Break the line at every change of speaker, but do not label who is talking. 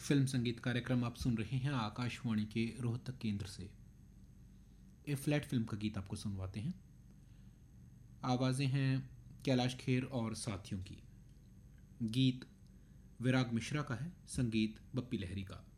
Film संगीत कार्यक्रम आप सुन रहे हैं आकाशवाणी के रोहतक केंद्र से। ए फ्लैट फिल्म का गीत आपको सुनवाते हैं। आवाज़ें हैं कैलाश खेर और साथियों की। गीत विराग मिश्रा का है, संगीत बप्पी लहरी का।